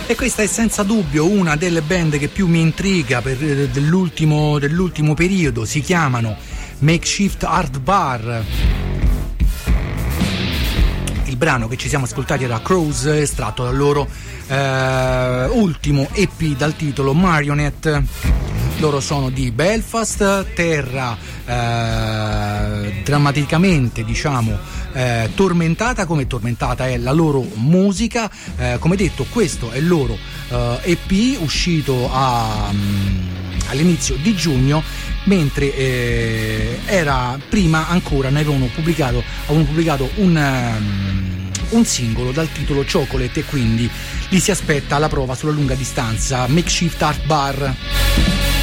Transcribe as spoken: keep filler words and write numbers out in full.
E questa è senza dubbio una delle band che più mi intriga per, dell'ultimo, dell'ultimo periodo. Si chiamano Makeshift Art Bar. Il brano che ci siamo ascoltati era Crows, estratto dal loro eh, ultimo E P dal titolo Marionette. Loro sono di Belfast, terra eh, drammaticamente, diciamo, eh, tormentata, come tormentata è la loro musica. Eh, come detto, questo è il loro eh, E P uscito a, um, all'inizio di giugno, mentre eh, era prima ancora ne avevano pubblicato, avevano pubblicato un, um, un singolo dal titolo Chocolate, e quindi li si aspetta alla prova sulla lunga distanza. Makeshift Art Bar.